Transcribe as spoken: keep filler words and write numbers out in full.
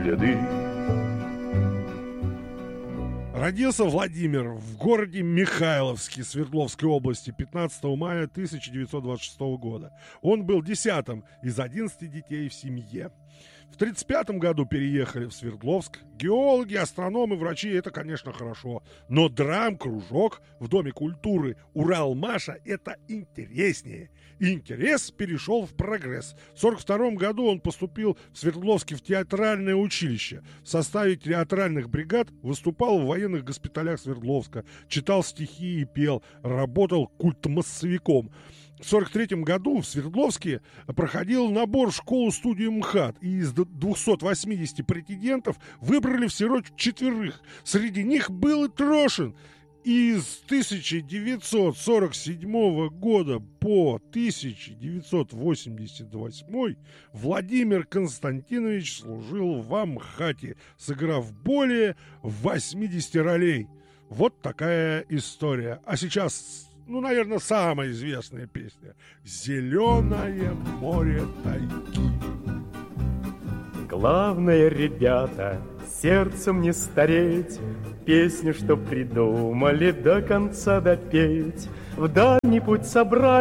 следы. Родился Владимир в городе Михайловске Свердловской области пятнадцатого мая тысяча девятьсот двадцать шестого года. Он был десятым из одиннадцати детей в семье. В тридцать пятом году переехали в Свердловск. Геологи, астрономы, врачи — это, конечно, хорошо. Но драм-кружок в Доме культуры «Уралмаша» — это интереснее. И интерес перешел в прогресс. В сорок втором году он поступил в Свердловске в театральное училище. В составе театральных бригад выступал в военных госпиталях Свердловска, читал стихи и пел, работал культмассовиком. В сорок третьем году в Свердловске проходил набор в школу-студию МХАТ, и из двухсот восьмидесяти претендентов выбрали всего четверых. Среди них был и Трошин. Из тысяча девятьсот сорок седьмого года по тысяча девятьсот восемьдесят восьмой Владимир Константинович служил в МХАТе, сыграв более восьмидесяти ролей. Вот такая история. А сейчас... Ну, наверное, самая известная песня «Зеленое море тайги». Главное, ребята, сердцем не стареть, песню, что придумали, до конца допеть, в дальний путь собрать.